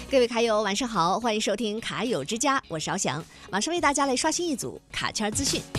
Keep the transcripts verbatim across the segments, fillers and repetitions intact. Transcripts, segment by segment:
各位卡友晚上好，欢迎收听卡友之家，我是小翔，马上为大家来刷新一组卡签资讯。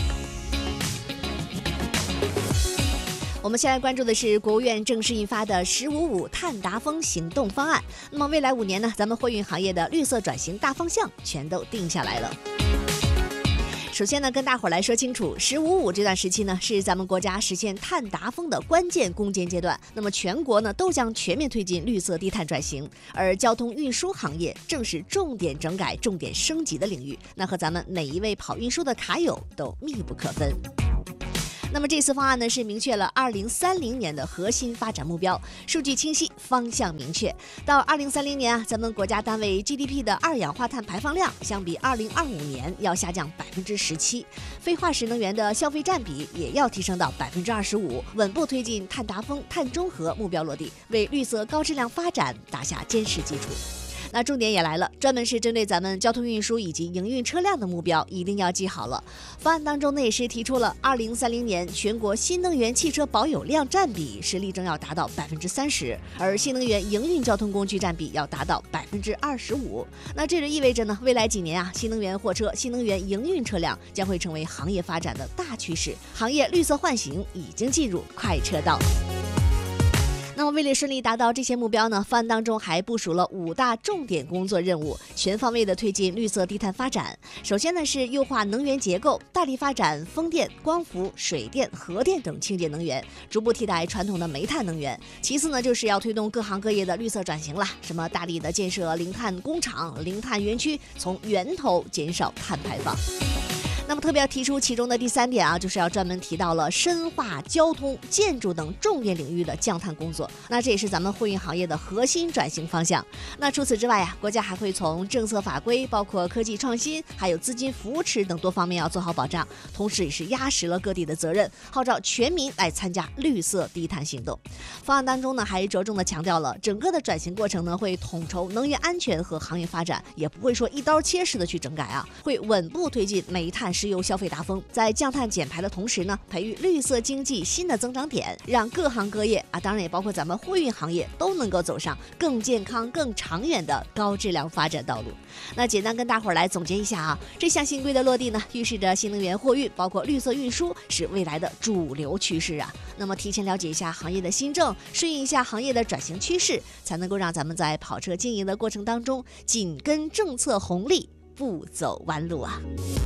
我们先来关注的是国务院正式印发的“十五五”碳达峰行动方案。那么未来五年呢，咱们货运行业的绿色转型大方向全都定下来了。首先呢，跟大伙儿来说清楚，“十五五”这段时期呢，是咱们国家实现碳达峰的关键攻坚阶段。那么全国呢，都将全面推进绿色低碳转型，而交通运输行业正是重点整改、重点升级的领域，那和咱们每一位跑运输的卡友都密不可分。那么这次方案呢，是明确了二零三零年的核心发展目标，数据清晰，方向明确。到二零三零年啊，咱们国家单位 G D P 的二氧化碳排放量相比二零二五年要下降百分之十七，非化石能源的消费占比也要提升到百分之二十五，稳步推进碳达峰、碳中和目标落地，为绿色高质量发展打下坚实基础。那重点也来了，专门是针对咱们交通运输以及营运车辆的目标，一定要记好了。方案当中呢，也是提出了二零三零年全国新能源汽车保有量占比是力争要达到百分之三十，而新能源营运交通工具占比要达到百分之二十五。那这就意味着呢，未来几年啊，新能源货车、新能源营运车辆将会成为行业发展的大趋势，行业绿色换行已经进入快车道。那么为了顺利达到这些目标呢，方案当中还部署了五大重点工作任务，全方位的推进绿色低碳发展。首先呢，是优化能源结构，大力发展风电、光伏、水电、核电等清洁能源，逐步替代传统的煤炭能源。其次呢，就是要推动各行各业的绿色转型了，什么大力的建设零碳工厂、零碳园区，从源头减少碳排放。那么特别要提出其中的第三点啊，就是要专门提到了深化交通、建筑等重点领域的降碳工作。那这也是咱们货运行业的核心转型方向。那除此之外啊，国家还会从政策法规，包括科技创新，还有资金扶持等多方面要做好保障，同时也是压实了各地的责任，号召全民来参加绿色低碳行动。方案当中呢，还着重的强调了整个的转型过程呢，会统筹能源安全和行业发展，也不会说一刀切式的去整改啊，会稳步推进煤炭石油消费达峰，在降碳减排的同时呢，培育绿色经济新的增长点，让各行各业啊，当然也包括咱们货运行业都能够走上更健康、更长远的高质量发展道路。那简单跟大伙儿来总结一下啊，这项新规的落地呢，预示着新能源货运包括绿色运输是未来的主流趋势啊。那么提前了解一下行业的新政，顺应一下行业的转型趋势，才能够让咱们在跑车经营的过程当中紧跟政策红利，不走弯路啊。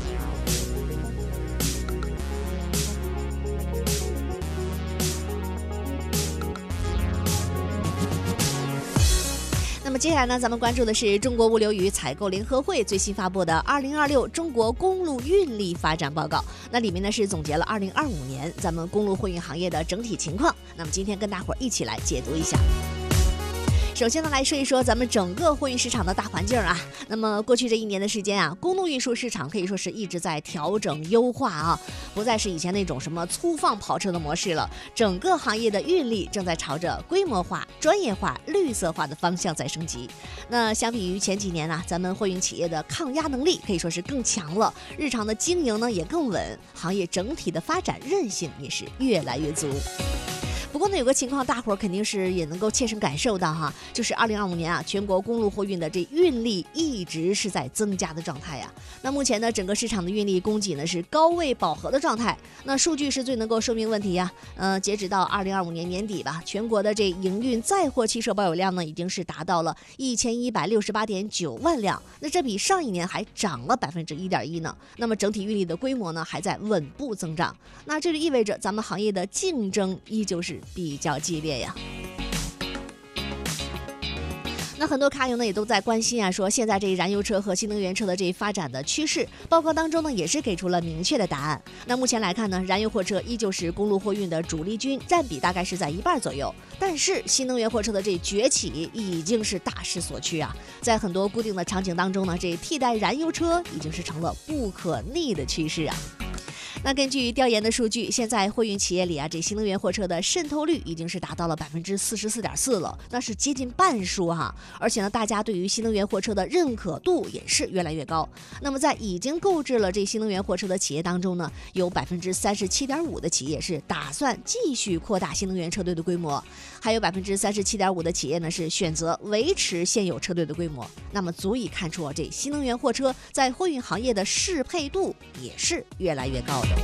那么接下来呢，咱们关注的是中国物流与采购联合会最新发布的《二零二六中国公路运力发展报告》。那里面呢是总结了二零二五年咱们公路货运行业的整体情况。那么今天跟大伙儿一起来解读一下。首先呢，来说一说咱们整个货运市场的大环境啊。那么过去这一年的时间啊，公路运输市场可以说是一直在调整优化啊，不再是以前那种什么粗放跑车的模式了。整个行业的运力正在朝着规模化、专业化、绿色化的方向在升级。那相比于前几年啊，咱们货运企业的抗压能力可以说是更强了，日常的经营呢也更稳，行业整体的发展韧性也是越来越足。不过呢，有个情况大伙儿肯定是也能够切身感受到哈，就是二零二五年啊，全国公路货运的这运力一直是在增加的状态呀。那目前呢，整个市场的运力供给呢是高位饱和的状态。那数据是最能够说明问题呀。呃，截止到二零二五年年底吧，全国的这营运载货汽车保有量呢，已经是达到了一千一百六十八点九万辆。那这比上一年还涨了百分之一点一呢。那么整体运力的规模呢，还在稳步增长。那这就意味着咱们行业的竞争依旧是比较激烈呀。那很多卡友呢也都在关心啊，说现在这燃油车和新能源车的这发展的趋势，报告当中呢也是给出了明确的答案。那目前来看呢，燃油货车依旧是公路货运的主力军，占比大概是在一半左右。但是新能源货车的这崛起已经是大势所趋啊，在很多固定的场景当中呢，这替代燃油车已经是成了不可逆的趋势啊。那根据调研的数据，现在货运企业里啊，这新能源货车的渗透率已经是达到了百分之四十四点四了，那是接近半数哈。而且呢，大家对于新能源货车的认可度也是越来越高。那么在已经购置了这新能源货车的企业当中呢，有百分之三十七点五的企业是打算继续扩大新能源车队的规模，还有百分之三十七点五的企业呢是选择维持现有车队的规模。 那么足以看出啊，这新能源货车在货运行业的适配度也是越来越高的。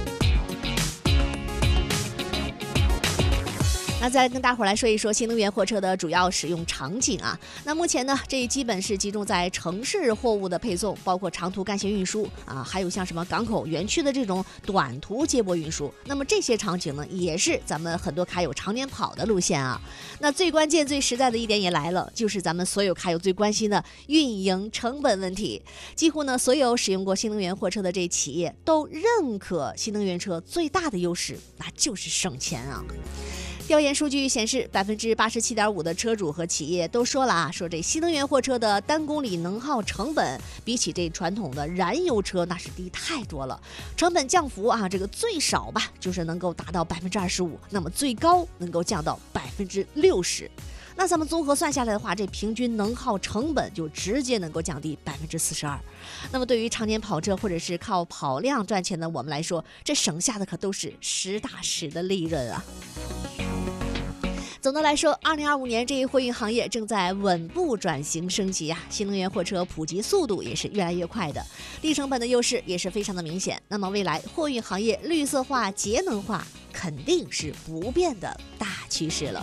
那再跟大伙儿来说一说新能源货车的主要使用场景啊。那目前呢，这基本是集中在城市货物的配送，包括长途干线运输啊，还有像什么港口园区的这种短途接驳运输。那么这些场景呢，也是咱们很多卡友常年跑的路线啊。那最关键、最实在的一点也来了，就是咱们所有卡友最关心的运营成本问题。几乎呢，所有使用过新能源货车的这企业都认可新能源车最大的优势，那就是省钱啊。调研数据显示，百分之八十七点五的车主和企业都说了啊，说这新能源货车的单公里能耗成本比起这传统的燃油车那是低太多了。成本降幅啊，这个最少吧，就是能够达到百分之二十五，那么最高能够降到百分之六十。那咱们综合算下来的话，这平均能耗成本就直接能够降低百分之四十二。那么对于常年跑车或者是靠跑量赚钱的我们来说，这省下的可都是实打实的利润啊。总的来说，二零二五年这一货运行业正在稳步转型升级啊，新能源货车普及速度也是越来越快的，低成本的优势也是非常的明显。那么未来货运行业绿色化、节能化肯定是不变的大趋势了。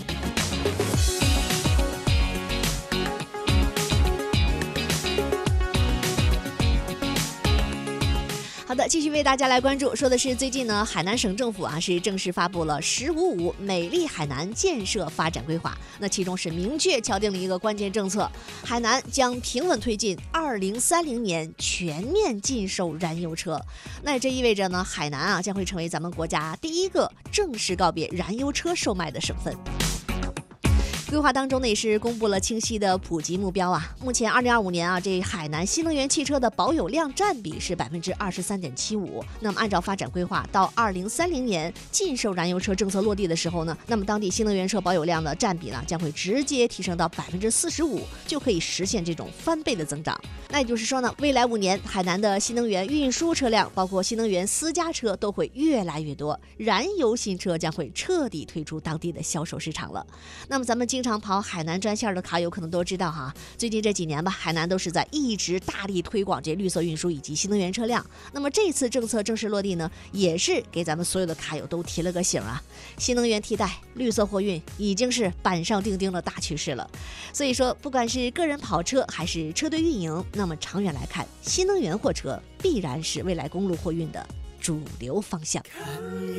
好的，继续为大家来关注，说的是最近呢，海南省政府啊是正式发布了“十五五”美丽海南建设发展规划。那其中是明确敲定了一个关键政策，海南将平稳推进二零三零年全面禁售燃油车。那也这意味着呢，海南啊将会成为咱们国家第一个正式告别燃油车售卖的省份。规划当中呢，也是公布了清晰的普及目标啊。目前二零二五年啊，这海南新能源汽车的保有量占比是百分之二十三点七五。那么按照发展规划，到二零三零年禁售燃油车政策落地的时候呢，那么当地新能源车保有量的占比呢，将会直接提升到百分之四十五，就可以实现这种翻倍的增长。那也就是说呢，未来五年海南的新能源运输车辆，包括新能源私家车都会越来越多，燃油新车将会彻底退出当地的销售市场了。那么咱们经常跑海南专线的卡友可能都知道哈，最近这几年吧，海南都是在一直大力推广这绿色运输以及新能源车辆。那么这次政策正式落地呢，也是给咱们所有的卡友都提了个醒啊，新能源替代、绿色货运已经是板上钉钉的大趋势了。所以说，不管是个人跑车还是车队运营，那么长远来看，新能源货车必然是未来公路货运的主流方向。